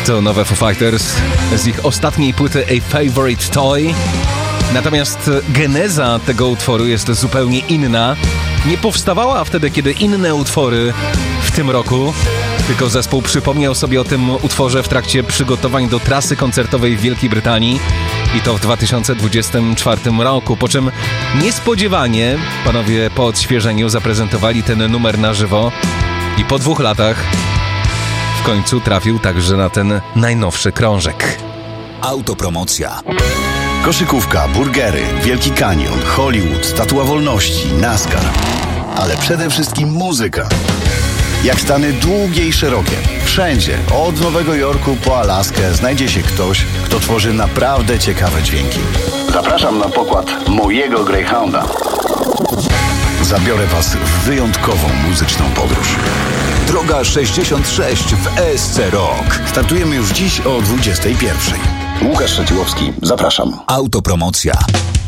To nowe Foo Fighters z ich ostatniej płyty A Favorite Toy. Natomiast geneza tego utworu jest zupełnie inna. Nie powstawała wtedy, kiedy inne utwory w tym roku, tylko zespół przypomniał sobie o tym utworze w trakcie przygotowań do trasy koncertowej w Wielkiej Brytanii i to w 2024 roku, po czym niespodziewanie panowie po odświeżeniu zaprezentowali ten numer na żywo i po 2 latach w końcu trafił także na ten najnowszy krążek. Autopromocja. Koszykówka, burgery, Wielki Kanion, Hollywood, Statua Wolności, NASCAR. Ale przede wszystkim muzyka. Jak Stany długie i szerokie. Wszędzie, od Nowego Jorku po Alaskę, znajdzie się ktoś, kto tworzy naprawdę ciekawe dźwięki. Zapraszam na pokład mojego Greyhounda. Zabiorę Was w wyjątkową muzyczną podróż. Droga 66 w ESC Rock. Startujemy już dziś o 21:00. Łukasz Szeciłowski, zapraszam. Autopromocja.